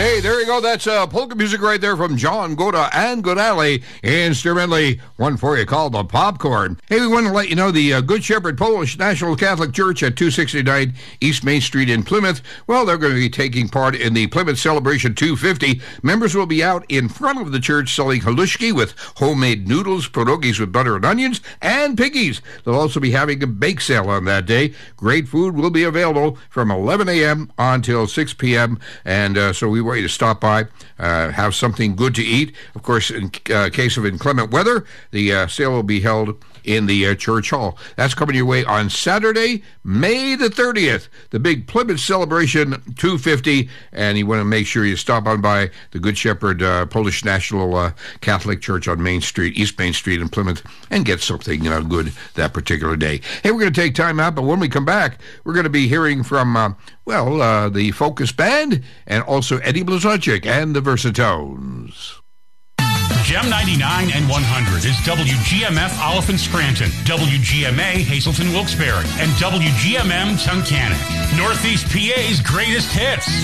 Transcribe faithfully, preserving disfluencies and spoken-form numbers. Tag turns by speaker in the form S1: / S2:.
S1: Hey, there you go. That's uh, polka music right there from John Goda and Godali, instrumentally one for you called the Popcorn. Hey, we want to let you know the uh, Good Shepherd Polish National Catholic Church at two sixty-nine East Main Street in Plymouth. Well, they're going to be taking part in the Plymouth Celebration two fifty. Members will be out in front of the church selling halushki with homemade noodles, pierogies with butter and onions, and piggies. They'll also be having a bake sale on that day. Great food will be available from eleven a.m. until six p.m., and uh, so we want you to stop by, uh, have something good to eat. Of course, in uh, case of inclement weather, the uh, sale will be held in the uh, church hall. That's coming your way on Saturday, May the thirtieth, the big Plymouth Celebration two fifty, and you want to make sure you stop on by the Good Shepherd uh, Polish National uh, Catholic Church on Main Street, East Main Street in Plymouth, and get something uh, good that particular day. Hey, we're going to take time out, but when we come back, we're going to be hearing from, uh, well, uh, the Focus Band, and also Eddie Blazonczyk and the Versatones.
S2: Gem ninety-nine and one hundred is W G M F Oliphant Scranton, W G M A Hazleton Wilkes-Barre, and W G M M Tunkhannock. Northeast P A's greatest hits.